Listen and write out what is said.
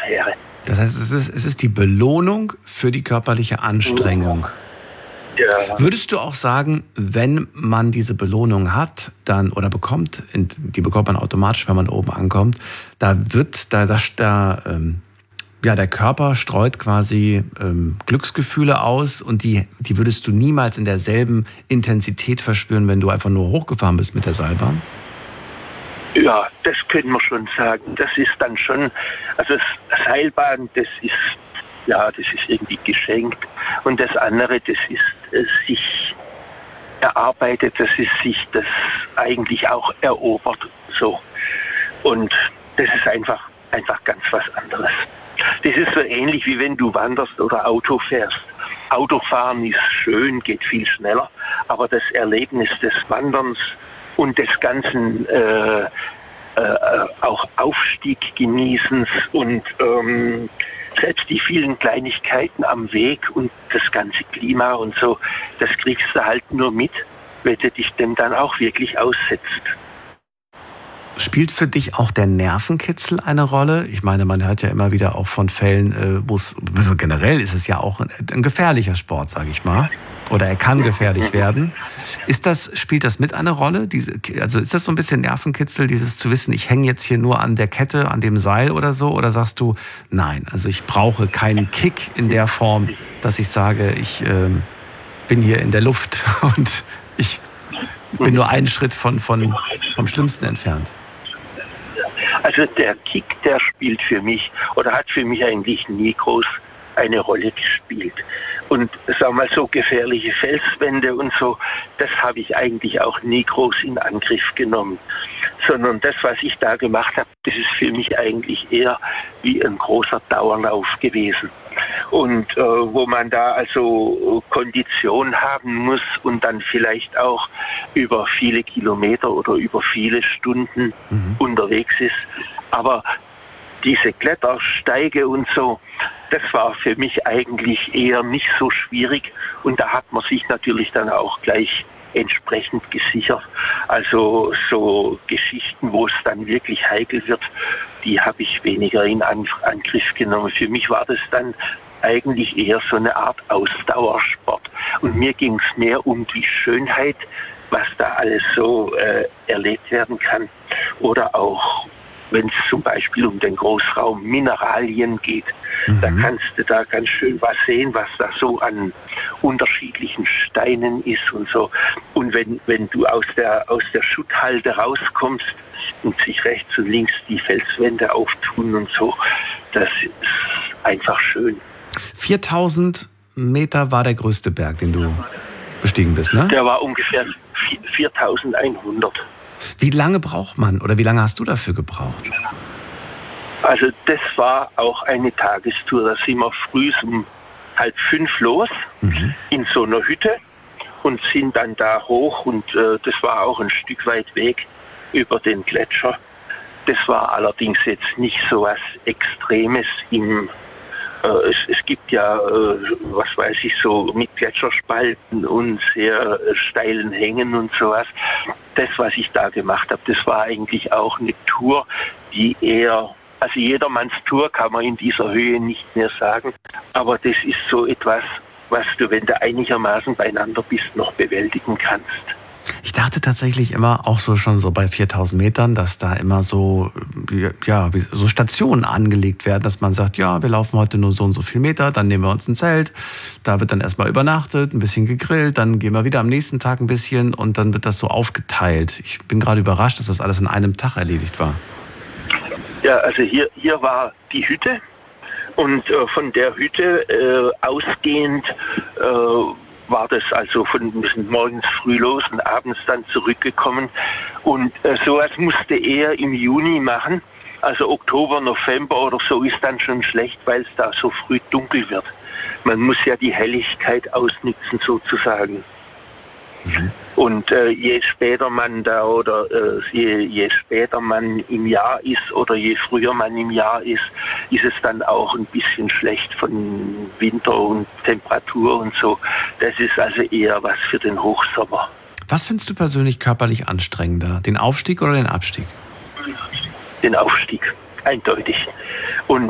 wäre. Das heißt, es ist die Belohnung für die körperliche Anstrengung. Ja. Würdest du auch sagen, wenn man diese Belohnung hat, dann oder bekommt, die bekommt man automatisch, wenn man oben ankommt, da wird der Körper streut quasi Glücksgefühle aus und die würdest du niemals in derselben Intensität verspüren, wenn du einfach nur hochgefahren bist mit der Seilbahn? Ja, das können wir schon sagen. Das ist dann schon, also Seilbahn, das ist irgendwie geschenkt. Und das andere, das ist sich erarbeitet, das ist sich das eigentlich auch erobert. So. Und das ist einfach ganz was anderes. Das ist so ähnlich, wie wenn du wanderst oder Auto fährst. Autofahren ist schön, geht viel schneller, aber das Erlebnis des Wanderns und des ganzen auch Aufstieg genießens und selbst die vielen Kleinigkeiten am Weg und das ganze Klima und so, das kriegst du halt nur mit, wenn du dich dem dann auch wirklich aussetzt. Spielt für dich auch der Nervenkitzel eine Rolle? Ich meine, man hört ja immer wieder auch von Fällen, also generell ist es ja auch ein gefährlicher Sport, sage ich mal. Oder er kann gefährlich werden. Spielt das mit eine Rolle? Also ist das so ein bisschen Nervenkitzel, dieses zu wissen, ich hänge jetzt hier nur an der Kette, an dem Seil oder so? Oder sagst du, nein, also ich brauche keinen Kick in der Form, dass ich sage, ich bin hier in der Luft und ich bin nur einen Schritt vom Schlimmsten entfernt? Also der Kick, der spielt für mich oder hat für mich eigentlich nie groß eine Rolle gespielt. Und sagen wir mal so gefährliche Felswände und so, das habe ich eigentlich auch nie groß in Angriff genommen. Sondern das, was ich da gemacht habe, das ist für mich eigentlich eher wie ein großer Dauerlauf gewesen. Und wo man da also Kondition haben muss und dann vielleicht auch über viele Kilometer oder über viele Stunden unterwegs ist. Aber diese Klettersteige und so, das war für mich eigentlich eher nicht so schwierig. Und da hat man sich natürlich dann auch gleich entsprechend gesichert. Also so Geschichten, wo es dann wirklich heikel wird, die habe ich weniger in Angriff genommen. Für mich war das dann eigentlich eher so eine Art Ausdauersport. Und mir ging es mehr um die Schönheit, was da alles so erlebt werden kann. Oder auch, wenn es zum Beispiel um den Großraum Mineralien geht, da kannst du da ganz schön was sehen, was da so an unterschiedlichen Steinen ist und so. Und wenn du aus der Schutthalde rauskommst und sich rechts und links die Felswände auftun und so, das ist einfach schön. 4000 Meter war der größte Berg, den du bestiegen bist, ne? Der war ungefähr 4100. Wie lange braucht man oder wie lange hast du dafür gebraucht? Also das war auch eine Tagestour. Da sind wir früh um 4:30 los in so einer Hütte und sind dann da hoch und das war auch ein Stück weit Weg über den Gletscher. Das war allerdings jetzt nicht so was Extremes es gibt ja, was weiß ich, so mit Gletscherspalten und sehr steilen Hängen und sowas. Das, was ich da gemacht habe, das war eigentlich auch eine Tour, die eher, also jedermanns Tour kann man in dieser Höhe nicht mehr sagen, aber das ist so etwas, was du, wenn du einigermaßen beieinander bist, noch bewältigen kannst. Ich dachte tatsächlich immer, auch so schon so bei 4000 Metern, dass da immer so Stationen angelegt werden, dass man sagt, ja, wir laufen heute nur so und so viel Meter, dann nehmen wir uns ein Zelt, da wird dann erstmal übernachtet, ein bisschen gegrillt, dann gehen wir wieder am nächsten Tag ein bisschen und dann wird das so aufgeteilt. Ich bin gerade überrascht, dass das alles in einem Tag erledigt war. Ja, also hier war die Hütte und von der Hütte ausgehend war das also wir sind morgens früh los und abends dann zurückgekommen. Und sowas musste er im Juni machen. Also Oktober, November oder so ist dann schon schlecht, weil es da so früh dunkel wird. Man muss ja die Helligkeit ausnutzen sozusagen. Und je später man da oder je später man im Jahr ist oder je früher man im Jahr ist es dann auch ein bisschen schlecht von Winter und Temperatur und so. Das ist also eher was für den Hochsommer. Was findest du persönlich körperlich anstrengender? Den Aufstieg oder den Abstieg? Den Aufstieg, eindeutig.